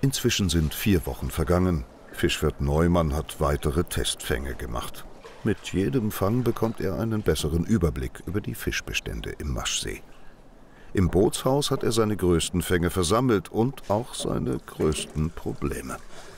Inzwischen sind 4 Wochen vergangen. Fischwirt Neumann hat weitere Testfänge gemacht. Mit jedem Fang bekommt er einen besseren Überblick über die Fischbestände im Maschsee. Im Bootshaus hat er seine größten Fänge versammelt und auch seine größten Probleme.